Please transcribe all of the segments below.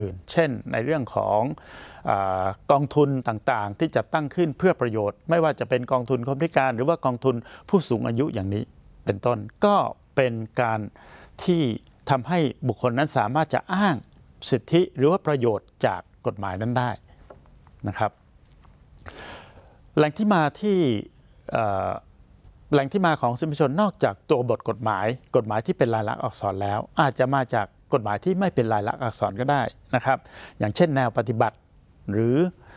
อื่นเช่นในเรื่องของกองทุนต่างๆที่จะตั้งขึ้นเพื่อประโยชน์ไม่ว่าจะเป็นกองทุนคนพิการหรือว่ากองทุนผู้สูงอายุอย่างนี้เป็นต้นก็เป็นการที่ทำให้บุคคลนั้นสามารถจะอ้างสิทธิหรือว่าประโยชน์จากกฎหมายนั้นได้นะครับแหล่งที่มาของสิทธิมนุษยชนนอกจากตัวบทกฎหมายที่เป็นลายลักษณ์อักษรแล้วอาจจะมาจากกฎหมายที่ไม่เป็นลายลักษณ์อักษรก็ได้นะครับอย่างเช่นแนวปฏิบัติหรือ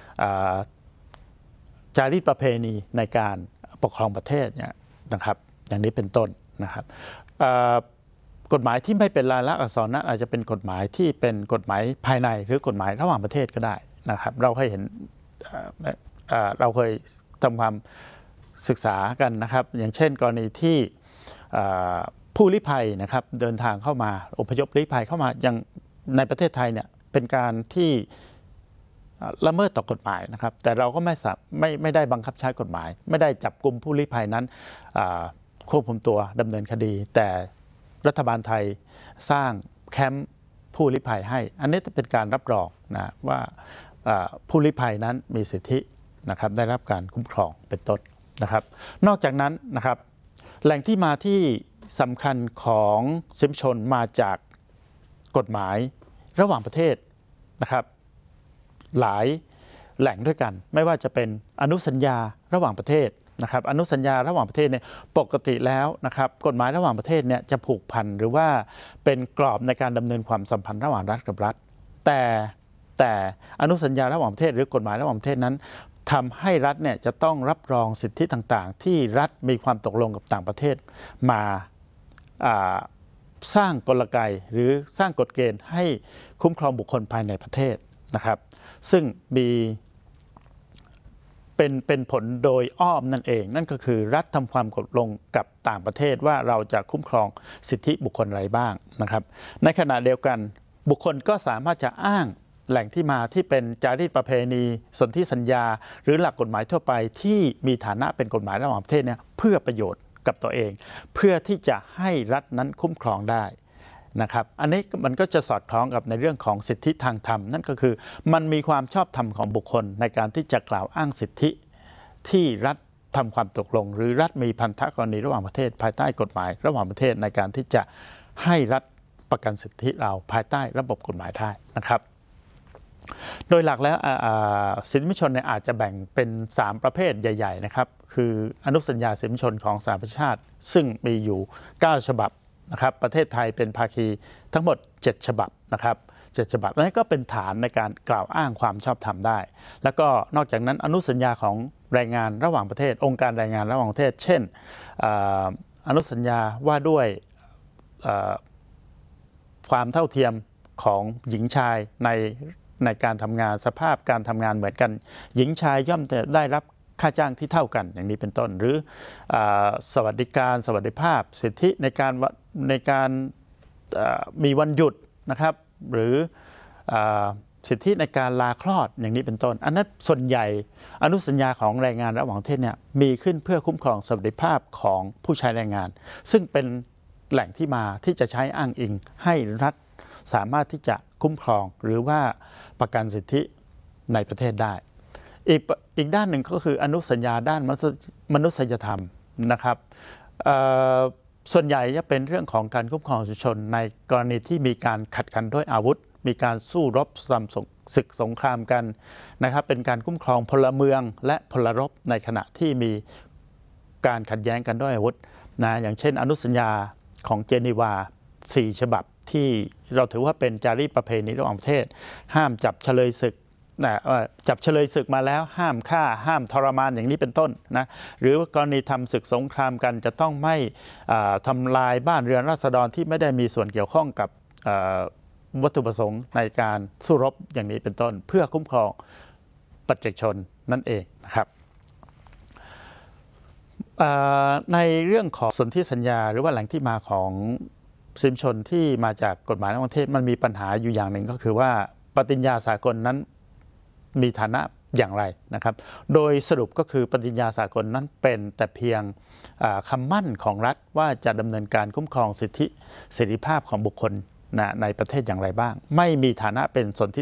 จารีตประเพณีในการปกครองประเทศเนี่ยนะครับอย่างนี้เป็นต้นนะครับกฎหมายที่ไม่เป็นลายลักษณ์อักษรนั้นอาจจะเป็นกฎหมายที่เป็นกฎหมายภายในหรือกฎหมายระหว่างประเทศก็ได้นะครับเราเคยเห็นเราเคยทำความศึกษากันนะครับอย่างเช่นกรณีที่ผู้ลี้ภัยนะครับเดินทางเข้ามาอพยพลี้ภัยเข้ามาอย่างในประเทศไทยเนี่ยเป็นการที่ละเมิดต่อกฎหมายนะครับแต่เราก็ไม่ได้บังคับใช้กฎหมายไม่ได้จับกุมผู้ลี้ภัยนั้นควบคุมตัวดำเนินคดีแต่รัฐบาลไทยสร้างแคมป์ผู้ลี้ภัยให้อันนี้จะเป็นการรับรองนะว่าผู้ลี้ภัยนั้นมีสิทธินะครับได้รับการคุ้มครองเป็นต้นนะครับนอกจากนั้นนะครับแหล่งที่มาที่สำคัญของสิทธิมนุษยชนมาจากกฎหมายระหว่างประเทศนะครับหลายแหล่งด้วยกันไม่ว่าจะเป็นอนุสัญญาระหว่างประเทศนะครับอนุสัญญาระหว่างประเทศเนี่ยปกติแล้วนะครับกฎหมายระหว่างประเทศเนี่ยจะผูกพันหรือว่าเป็นกรอบในการดำเนินความสัมพันธ์ระหว่างรัฐกับรัฐแต่อนุสัญญาระหว่างประเทศหรือกฎหมายระหว่างประเทศนั้นทำให้รัฐเนี่ยจะต้องรับรองสิทธิต่างๆที่รัฐมีความตกลงกับต่างประเทศมาสร้างกลไกหรือสร้างกฎเกณฑ์ให้คุ้มครองบุคคลภายในประเทศนะครับซึ่งมีเป็นผลโดยอ้อมนั่นเองนั่นก็คือรัฐทำความตกลงกับต่างประเทศว่าเราจะคุ้มครองสิทธิบุคคลอะไรบ้างนะครับในขณะเดียวกันบุคคลก็สามารถจะอ้างแหล่งที่มาที่เป็นจารีตประเพณีสนธิสัญญาหรือหลักกฎหมายทั่วไปที่มีฐานะเป็นกฎหมายระหว่างประเทศเนี่ยเพื่อประโยชน์กับตัวเองเพื่อที่จะให้รัฐนั้นคุ้มครองได้นะครับอันนี้มันก็จะสอดคล้องกับในเรื่องของสิทธิทางธรรมนั่นก็คือมันมีความชอบธรรมของบุคคลในการที่จะกล่าวอ้างสิทธิที่รัฐทำความตกลงหรือรัฐมีพันธกรณีระหว่างประเทศภายใต้กฎหมายระหว่างประเทศในการที่จะให้รัฐประกันสิทธิเราภายใต้ระบบกฎหมายได้นะครับโดยหลักแล้วสิทธิมนุษยชนเนี่ยอาจจะแบ่งเป็น3ประเภทใหญ่ๆนะครับคืออนุสัญญาสิทธิมนุษยชนของสหประชาชาติซึ่งมีอยู่9ฉบับนะครับประเทศไทยเป็นภาคีทั้งหมด7ฉบับนะครับ7ฉบับนั้นก็เป็นฐานในการกล่าวอ้างความชอบธรรมได้แล้วก็นอกจากนั้นอนุสัญญาของแรงงานระหว่างประเทศองค์การแรงงานระหว่างประเทศเช่นอนุสัญญาว่าด้วยความเท่าเทียมของหญิงชายในการทำงานสภาพการทำงานเหมือนกันหญิงชายย่อมจะได้รับค่าจ้างที่เท่ากันอย่างนี้เป็นต้นหรือสวัสดิภาพสิทธิในการมีวันหยุดนะครับหรือสิทธิในการลาคลอดอย่างนี้เป็นต้นอันนั้นส่วนใหญ่อนุสัญญาของแรงงานระหว่างประเทศเนี่ยมีขึ้นเพื่อคุ้มครองสวัสดิภาพของผู้ใช้แรงงานซึ่งเป็นแหล่งที่มาที่จะใช้อ้างอิงให้รัฐสามารถที่จะคุ้มครองหรือว่าประกันสิทธิในประเทศได้อีกด้านหนึ่งก็คืออนุสัญญาด้านมนุษยธรรมนะครับส่วนใหญ่จะเป็นเรื่องของการคุ้มครองประชาชนในกรณีที่มีการขัดกันด้วยอาวุธมีการสู้รบศึกสงครามกันนะครับเป็นการคุ้มครองพลเมืองและพลรบในขณะที่มีการขัดแย้งกันด้วยอาวุธนะอย่างเช่นอนุสัญญาของเจนีวา4ฉบับที่เราถือว่าเป็นจารีตประเพณีระหว่างประเทศห้ามจับเฉลยศึกจับเฉลยศึกมาแล้วห้ามฆ่าห้ามทรมานอย่างนี้เป็นต้นนะหรือกรณีทำศึกสงครามกันจะต้องไม่ทำลายบ้านเรือนราษฎรที่ไม่ได้มีส่วนเกี่ยวข้องกับวัตถุประสงค์ในการสู้รบอย่างนี้เป็นต้นเพื่อคุ้มครองประชาชนนั่นเองนะครับในเรื่องของสนธิสัญญาหรือว่าแหล่งที่มาของสิทธิมนุษยชนที่มาจากกฎหมายระหว่างประเทศมันมีปัญหาอยู่อย่างหนึ่งก็คือว่าปฏิญญาสากลนั้นมีฐานะอย่างไรนะครับโดยสรุปก็คือปฏิญญาสากลนั้นเป็นแต่เพียงคำมั่นของรัฐว่าจะดำเนินการคุ้มครองสิทธิเสรีภาพของบุคคลในประเทศอย่างไรบ้างไม่มีฐานะเป็นสนธิ